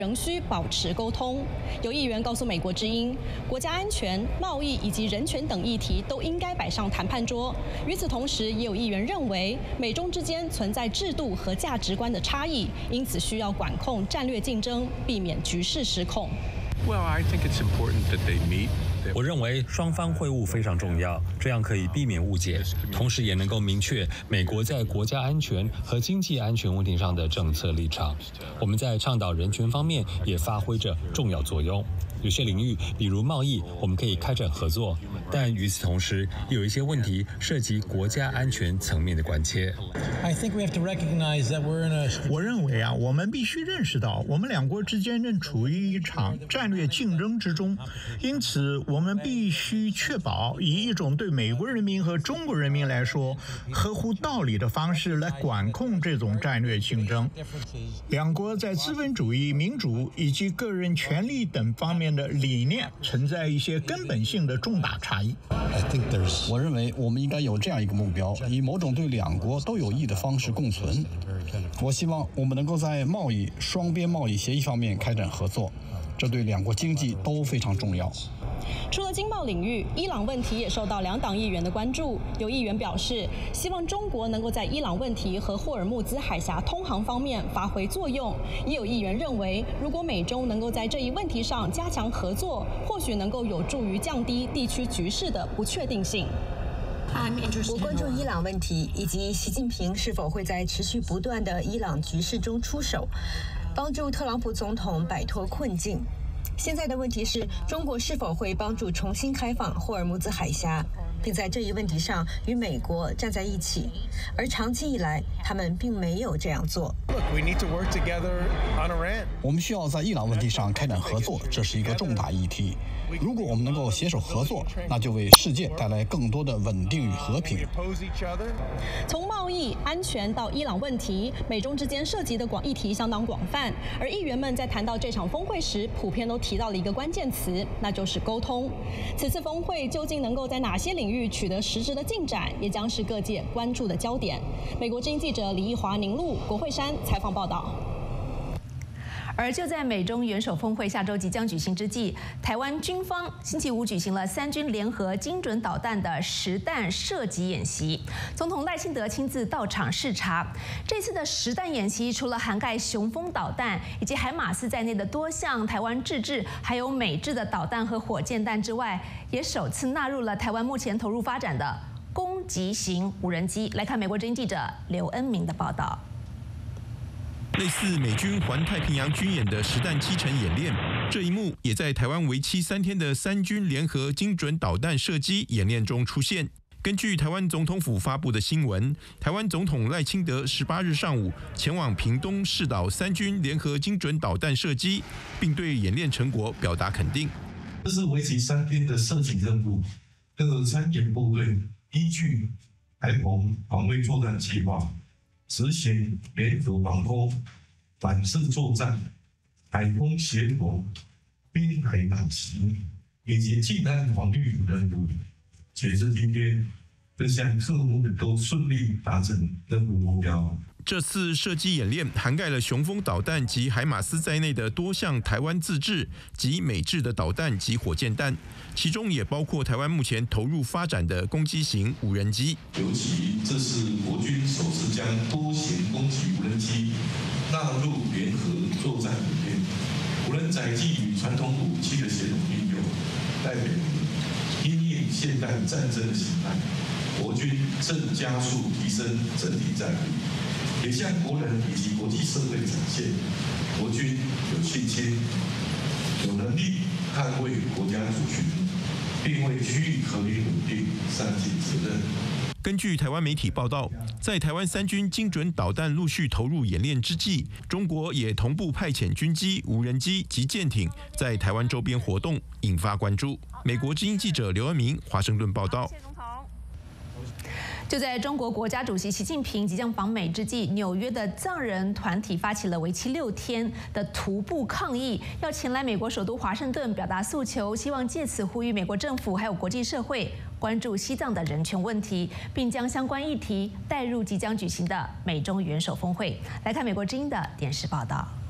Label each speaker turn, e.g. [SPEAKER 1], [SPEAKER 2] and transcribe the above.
[SPEAKER 1] 仍需保持沟通。有议员告诉美国之音，国家安全、贸易以及人权等议题都应该摆上谈判桌。与此同时，也有议员认为，美中之间存在制度和价值观的差异，因此需要管控战略竞争，避免局势失控。
[SPEAKER 2] 我认为双方会晤非常重要，这样可以避免误解，同时也能够明确美国在国家安全和经济安全问题上的政策立场。我们在倡导人权方面也发挥着重要作用。有些领域，比如贸易，我们可以开展合作，但与此同时，有一些问题涉及国家安全层面的关切。
[SPEAKER 3] 我认为我们必须认识到，我们两国之间正处于一场战略竞争之中，因此我们必须确保以一种对美国人民和中国人民来说合乎道理的方式来管控这种战略竞争。两国在资本主义、民主以及个人权利等方面的理念存在一些根本性的重大差异。
[SPEAKER 4] 我认为我们应该有这样一个目标，以某种对两国都有益的方式共存。我希望我们能够在贸易、双边贸易协议方面开展合作，这对两国经济都非常重要。
[SPEAKER 1] 除了经贸领域，伊朗问题也受到两党议员的关注。有议员表示，希望中国能够在伊朗问题和霍尔木兹海峡通航方面发挥作用。也有议员认为，如果美中能够在这一问题上加强合作，或许能够有助于降低地区局势的不确定性。
[SPEAKER 5] 我关注伊朗问题，以及习近平是否会在持续不断的伊朗局势中出手，帮助特朗普总统摆脱困境。现在的问题是，中国是否会帮助重新开放霍尔木兹海峡，并在这一问题上与美国站在一起，而长期以来，他们并没有这样做。
[SPEAKER 4] 我们需要在伊朗问题上开展合作，这是一个重大议题。如果我们能够携手合作，那就为世界带来更多的稳定与和平。
[SPEAKER 1] 从贸易、安全到伊朗问题，美中之间涉及的议题相当广泛。而议员们在谈到这场峰会时，普遍都提到了一个关键词，那就是沟通。此次峰会究竟能够在哪些领域取得实质的进展，也将是各界关注的焦点。美国之音记者李义华、宁路、国会山采访报道。
[SPEAKER 6] 而就在美中元首峰会下周即将举行之际，台湾军方星期五举行了三军联合精准导弹的实弹射击演习，总统赖清德亲自到场视察。这次的实弹演习除了涵盖雄风导弹以及海马斯在内的多项台湾自制还有美制的导弹和火箭弹之外，也首次纳入了台湾目前投入发展的攻击型无人机。来看美国之音记者刘恩明的报道。
[SPEAKER 7] 类似美军环太平洋军演的实弹7成演练，这一幕也在台湾为期3天的三军联合精准导弹射击演练中出现。根据台湾总统府发布的新闻，台湾总统赖清德18日上午前往屏东视导三军联合精准导弹射击，并对演练成果表达肯定。
[SPEAKER 8] 这是为期3天的射击任务，各参演部队依据海澎防卫作战计划，执行联合防空、反射作战、海空协同、滨海打击以及近岸防御任务。截至今天，这项任务都顺利达成任务目标。
[SPEAKER 7] 这次射击演练涵盖了雄风导弹及海马斯在内的多项台湾自制及美制的导弹及火箭弹，其中也包括台湾目前投入发展的攻击型无人机。
[SPEAKER 8] 尤其这是国军首次将多型攻击无人机纳入联合作战里面，无人载具与传统武器的协同运用，代表因应现代战争的形态，国军正加速提升整体战力。也向国人以及国际社会展现，国军有信心、有能力捍卫国家主权，并为区域和平稳定善尽责任。
[SPEAKER 7] 根据台湾媒体报道，在台湾三军精准导弹陆续投入演练之际，中国也同步派遣军机、无人机及舰艇在台湾周边活动，引发关注。美国之音记者刘恩明华盛顿报道。
[SPEAKER 6] 就在中国国家主席习近平即将访美之际，纽约的藏人团体发起了为期6天的徒步抗议，要前来美国首都华盛顿表达诉求，希望借此呼吁美国政府还有国际社会关注西藏的人权问题，并将相关议题带入即将举行的美中元首峰会。来看美国之音的电视报道。